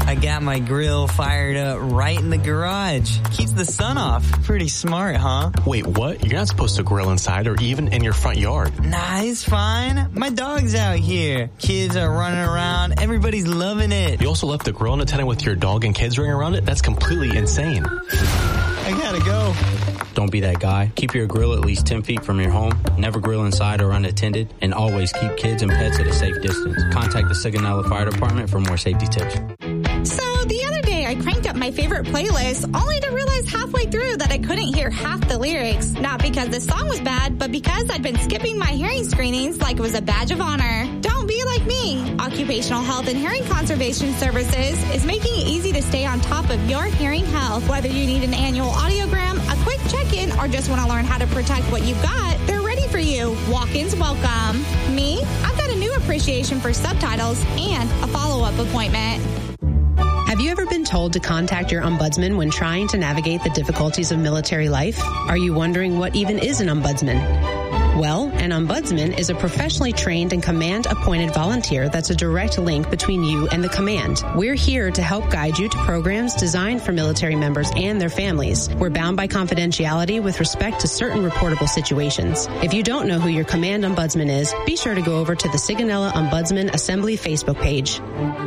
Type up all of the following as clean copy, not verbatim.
I got my grill fired up right in the garage. Keeps the sun off. Pretty smart, huh? Wait, what? You're not supposed to grill inside or even in your front yard. Nah, it's fine. My dog's out here. Kids are running around. Everybody's loving it. You also left the grill unattended with your dog and kids running around it? That's completely insane. I gotta go. Don't be that guy. Keep your grill at least 10 feet from your home. Never grill inside or unattended. And always keep kids and pets at a safe distance. Contact the Sigonella Fire Department for more safety tips. So the other day I cranked up my favorite playlist only to realize halfway through that I couldn't hear half the lyrics. Not because the song was bad, but because I'd been skipping my hearing screenings like it was a badge of honor. Don't be like me. Occupational Health and Hearing Conservation Services is making it easy to stay on top of your hearing health. Whether you need an annual audiogram, a quick check-in, or just want to learn how to protect what you've got, they're ready for you. Walk-ins welcome. Me? I've got a new appreciation for subtitles and a follow-up appointment. Have you ever been told to contact your ombudsman when trying to navigate the difficulties of military life? Are you wondering what even is an ombudsman? Well, an ombudsman is a professionally trained and command-appointed volunteer that's a direct link between you and the command. We're here to help guide you to programs designed for military members and their families. We're bound by confidentiality with respect to certain reportable situations. If you don't know who your command ombudsman is, be sure to go over to the Sigonella Ombudsman Assembly Facebook page.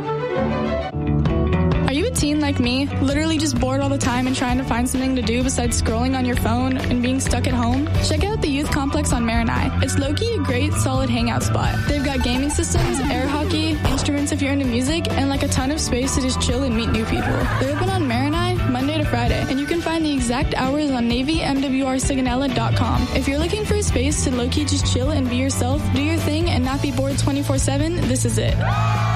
Are you a teen like me, literally just bored all the time and trying to find something to do besides scrolling on your phone and being stuck at home? Check out the Youth Complex on Marinai. It's low-key a great, solid hangout spot. They've got gaming systems, air hockey, instruments if you're into music, and like a ton of space to just chill and meet new people. They're open on Marinai Monday to Friday, and you can find the exact hours on NavyMWRSigonella.com. If you're looking for a space to low-key just chill and be yourself, do your thing, and not be bored 24/7, this is it.